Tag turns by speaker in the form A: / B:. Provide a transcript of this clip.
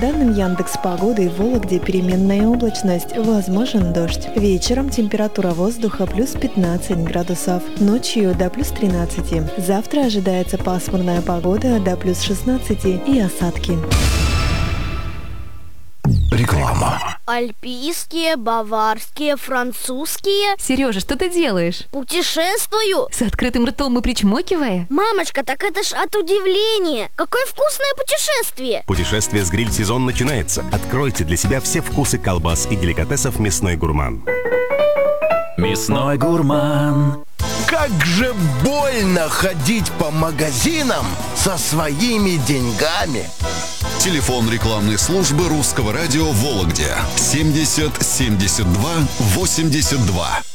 A: данным Яндекс.Погоды, в Вологде переменная облачность, возможен дождь. Вечером температура воздуха плюс 15 градусов, ночью до плюс 13. Завтра ожидается пасмурная погода до плюс 16 и осадки.
B: Реклама.
C: Альпийские, баварские, французские.
D: Сережа, что ты делаешь?
C: Путешествую.
D: С открытым ртом и причмокивая?
C: Мамочка, так это ж от удивления. Какое вкусное путешествие.
B: Путешествие с гриль-сезон начинается. Откройте для себя все вкусы колбас и деликатесов «Мясной гурман».
E: Мясной гурман.
F: Как же больно ходить по магазинам со своими деньгами.
G: Телефон рекламной службы Русского радио в Вологде 70 72 82.